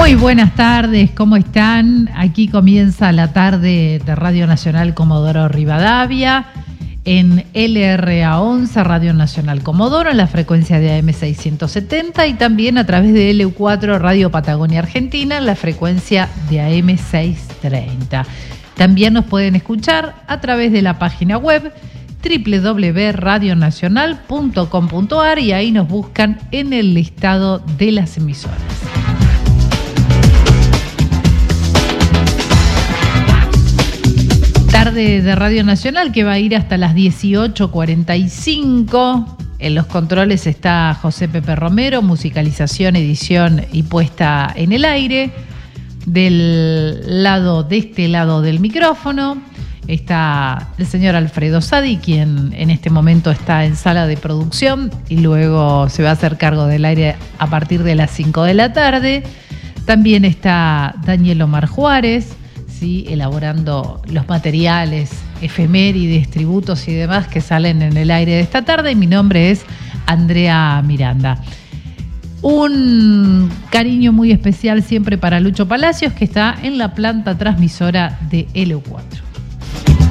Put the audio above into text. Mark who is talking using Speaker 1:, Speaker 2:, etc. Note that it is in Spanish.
Speaker 1: Muy buenas tardes, ¿cómo están? Aquí comienza la tarde de Radio Nacional Comodoro Rivadavia, en LRA 11, Radio Nacional Comodoro, en la frecuencia de AM 670 y también a través de LU4 Radio Patagonia Argentina, en la frecuencia de AM 630. También nos pueden escuchar a través de la página web www.radionacional.com.ar y ahí nos buscan en el listado de las emisoras. Tarde de Radio Nacional que va a ir hasta las 18:45. En los controles está José Pepe Romero, musicalización, edición y puesta en el aire. De este lado del micrófono está el señor Alfredo Sadi, quien en este momento está en sala de producción y luego se va a hacer cargo del aire a partir de las 5 de la tarde. También está Daniel Omar Juárez, ¿sí?, elaborando los materiales, efemérides, tributos y demás que salen en el aire de esta tarde. Y mi nombre es Andrea Miranda. Un cariño muy especial siempre para Lucho Palacios, que está en la planta transmisora de LU4.